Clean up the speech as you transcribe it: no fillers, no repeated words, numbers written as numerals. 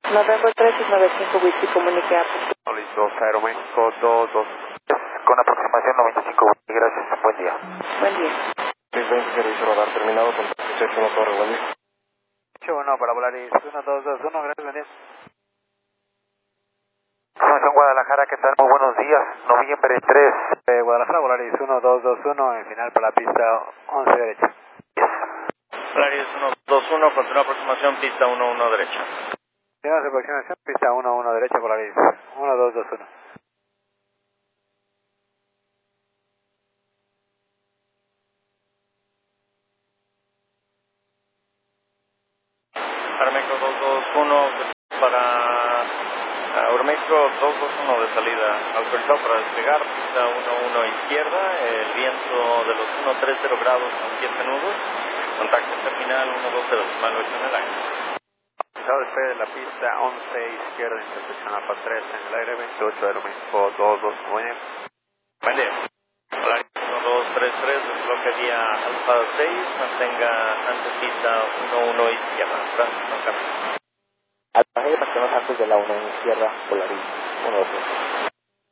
November 395 Whisky, comunica. Listo, Aeroméxico 22. Con aproximación 95 Whisky, gracias, buen día. Buen día. 620, servicio radar terminado con 381 Torre, buen día. 81 para Volaris 1221, gracias, buen día. Información Guadalajara, ¿qué tal? Muy buenos días. Noviembre 3. Guadalajara, Volaris 1221, en final para la pista 11 derecha. Volaris 121, continúa aproximación, pista 11 derecha. Tenemos aproximación, pista 11 derecha, Volaris 1221. Aeroméxico 221 para Aeroméxico 221 de salida, autorizado para despegar, pista 11 izquierda, el viento de los 130 grados con 7 nudos, contacto terminal 120.8 en el aire. Despegue de la pista 11 izquierda, intersección Alfa 3 en el aire, 28 Aeroméxico 22, buen día. Buen día. Volaris 1233, desbloque vía Alfa 6, mantenga antes pista 11 izquierda, tránsito en camino. Alfa G, mantenemos antes de la 1 izquierda, Volaris 12.